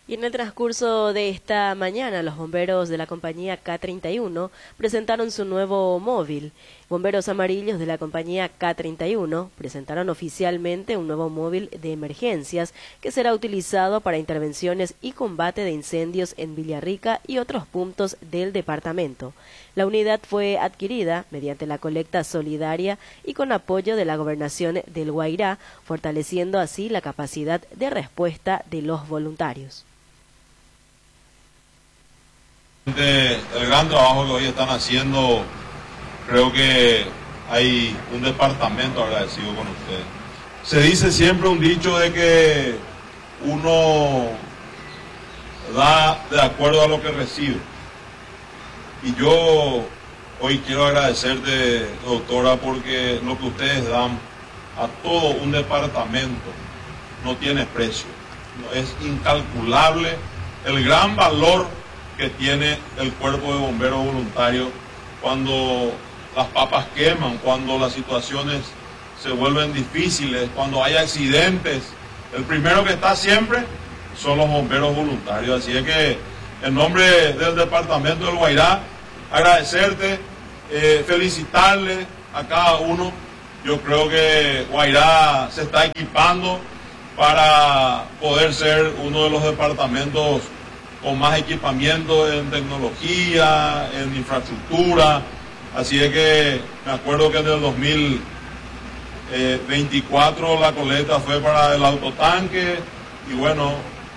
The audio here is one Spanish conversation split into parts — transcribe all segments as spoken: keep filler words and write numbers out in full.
Y en el transcurso de esta mañana, los bomberos de la compañía K treinta y uno presentaron su nuevo móvil. Bomberos amarillos de la compañía K treinta y uno presentaron oficialmente un nuevo móvil de emergencias que será utilizado para intervenciones y combate de incendios en Villarrica y otros puntos del departamento. La unidad fue adquirida mediante la colecta solidaria y con apoyo de la Gobernación del Guairá, fortaleciendo así la capacidad de respuesta de los voluntarios. El gran trabajo que hoy están haciendo, creo que hay un departamento agradecido con ustedes. Se dice siempre un dicho de que uno da de acuerdo a lo que recibe. Y yo hoy quiero agradecerte, doctora, porque lo que ustedes dan a todo un departamento no tiene precio. Es incalculable el gran valor que tiene el cuerpo de bomberos voluntarios cuando las papas queman, cuando las situaciones se vuelven difíciles, cuando hay accidentes. El primero que está siempre son los bomberos voluntarios. Así es que en nombre del departamento del Guairá, agradecerte, eh, felicitarle a cada uno. Yo creo que Guairá se está equipando para poder ser uno de los departamentos con más equipamiento en tecnología, en infraestructura. Así es que me acuerdo que en el dos mil veinticuatro la colecta fue para el autotanque y bueno,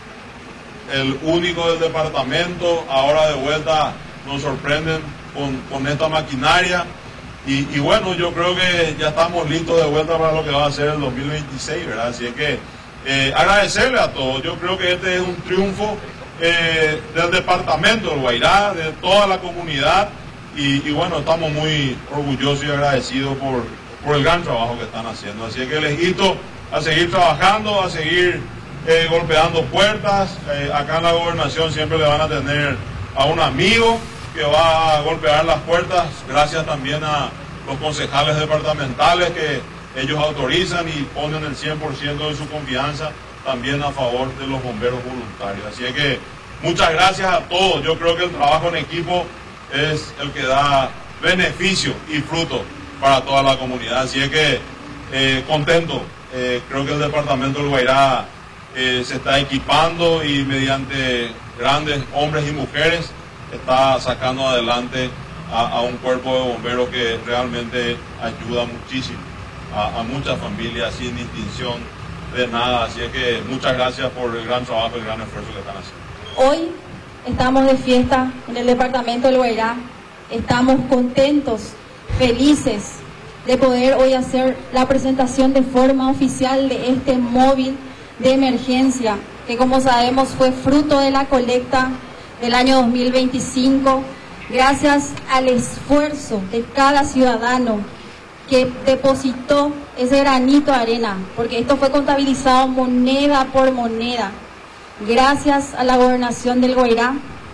el único del departamento. Ahora de vuelta nos sorprenden con, con esta maquinaria y, y bueno, yo creo que ya estamos listos de vuelta para lo que va a ser el dos mil veintiséis, ¿verdad? Así es que eh, agradecerle a todos. Yo creo que este es un triunfo Eh, del departamento del Guairá, de toda la comunidad y, y bueno, estamos muy orgullosos y agradecidos por, por el gran trabajo que están haciendo. Así que les invito a seguir trabajando, a seguir eh, golpeando puertas. Eh, acá en la gobernación siempre le van a tener a un amigo que va a golpear las puertas, gracias también a los concejales departamentales que ellos autorizan y ponen el cien por ciento de su confianza también a favor de los bomberos voluntarios. Así es que muchas gracias a todos. Yo creo que el trabajo en equipo es el que da beneficio y fruto para toda la comunidad. Así es que eh, contento. Eh, creo que el departamento del Guairá eh, se está equipando y mediante grandes hombres y mujeres está sacando adelante a, a un cuerpo de bomberos que realmente ayuda muchísimo a, a muchas familias sin distinción de nada. Así es que muchas gracias por el gran trabajo y el gran esfuerzo que están haciendo. Hoy estamos de fiesta en el departamento del Guairá. Estamos contentos, felices de poder hoy hacer la presentación de forma oficial de este móvil de emergencia que, como sabemos, fue fruto de la colecta del año dos mil veinticinco, gracias al esfuerzo de cada ciudadano que depositó ese granito de arena, porque esto fue contabilizado moneda por moneda. Gracias a la gobernación del Guairá,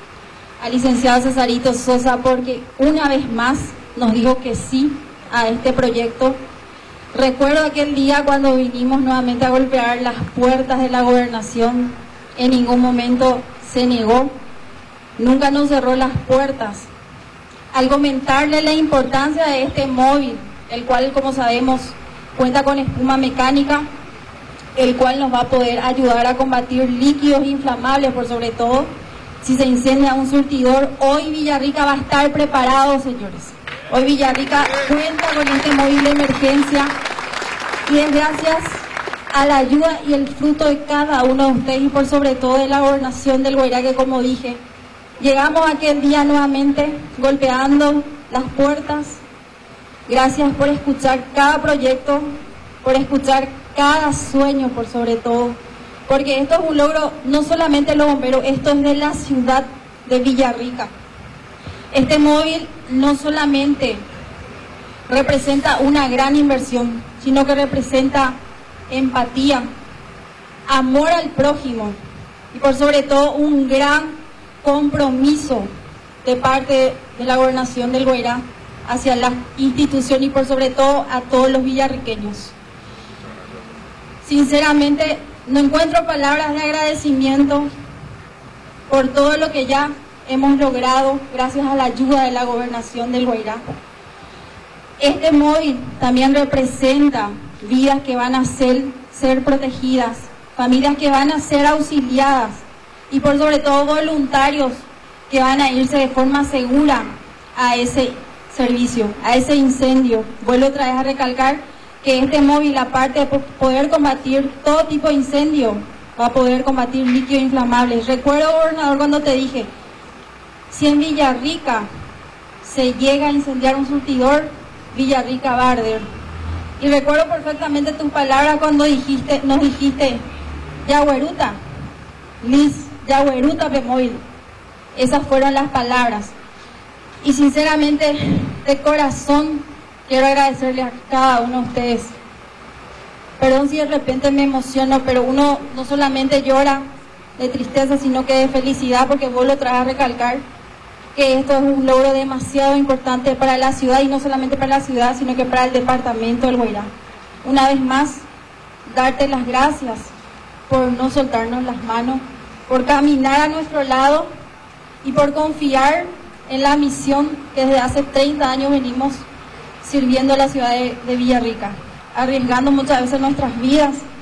al licenciado Cesarito Sosa, porque una vez más nos dijo que sí a este proyecto. Recuerdo aquel día cuando vinimos nuevamente a golpear las puertas de la gobernación, en ningún momento se negó, nunca nos cerró las puertas. Al comentarle la importancia de este móvil, el cual, como sabemos, cuenta con espuma mecánica, el cual nos va a poder ayudar a combatir líquidos inflamables, por sobre todo si se incendia un surtidor. Hoy Villarrica va a estar preparado, señores. Hoy Villarrica cuenta con este móvil de emergencia y es gracias a la ayuda y el fruto de cada uno de ustedes y por sobre todo de la gobernación del Guairá, que, como dije, llegamos aquel día nuevamente golpeando las puertas. Gracias por escuchar cada proyecto, por escuchar cada sueño, por sobre todo, porque esto es un logro no solamente de los bomberos, esto es de la ciudad de Villarrica. Este móvil no solamente representa una gran inversión, sino que representa empatía, amor al prójimo y por sobre todo un gran compromiso de parte de la gobernación del Guairá hacia la institución y por sobre todo a todos los villarriqueños. Sinceramente, no encuentro palabras de agradecimiento por todo lo que ya hemos logrado gracias a la ayuda de la gobernación del Guairá. Este móvil también representa vidas que van a ser, ser protegidas, familias que van a ser auxiliadas y por sobre todo voluntarios que van a irse de forma segura a ese servicio, a ese incendio. Vuelvo otra vez a recalcar que este móvil, aparte de poder combatir todo tipo de incendio, va a poder combatir líquidos inflamables. Recuerdo, gobernador, cuando te dije, si en Villarrica se llega a incendiar un surtidor, Villarrica va a arder. Y recuerdo perfectamente tus palabras cuando dijiste, nos dijiste, Yagueruta, Liz, Yagueruta Pemóvil. Esas fueron las palabras. Y sinceramente, de corazón, quiero agradecerle a cada uno de ustedes. Perdón si de repente me emociono, pero uno no solamente llora de tristeza, sino que de felicidad, porque vuelvo otra vez a recalcar que esto es un logro demasiado importante para la ciudad, y no solamente para la ciudad, sino que para el departamento del Guairá. Una vez más, darte las gracias por no soltarnos las manos, por caminar a nuestro lado y por confiar en la misión que desde hace treinta años venimos sirviendo a la ciudad de, de Villarrica, arriesgando muchas veces nuestras vidas